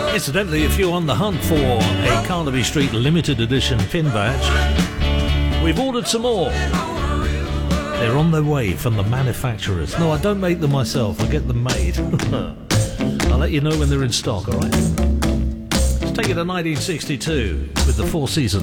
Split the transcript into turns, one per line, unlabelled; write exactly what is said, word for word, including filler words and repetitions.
Incidentally, if you're on the hunt for a Carnaby Street limited edition pin badge, we've ordered some more. They're on their way from the manufacturers. No, I don't make them myself, I get them made. I'll let you know when they're in stock, alright? Let's take it to nineteen sixty-two with the Four Seasons.